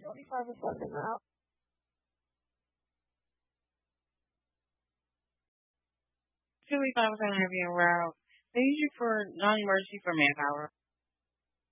45 is something out. Two weeks I was going to be around. They use you for non-emergency for manpower.